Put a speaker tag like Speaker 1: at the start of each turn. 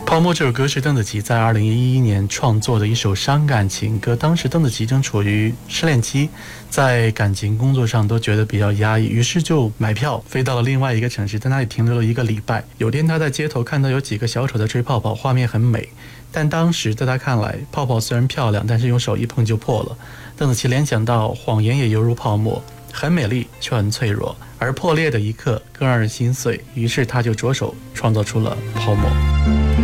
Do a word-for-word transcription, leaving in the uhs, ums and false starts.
Speaker 1: 泡沫这首歌是邓紫棋在二零一一年创作的一首伤感情歌，当时邓紫棋正处于失恋期，在感情工作上都觉得比较压抑，于是就买票飞到了另外一个城市，在那里停留了一个礼拜。有天他在街头看到有几个小丑在吹泡泡，画面很美，但当时在他看来，泡泡虽然漂亮，但是用手一碰就破了。邓紫棋联想到谎言也犹如泡沫，很美丽却很脆弱，而破裂的一刻更让人心碎，于是他就着手创造出了泡沫。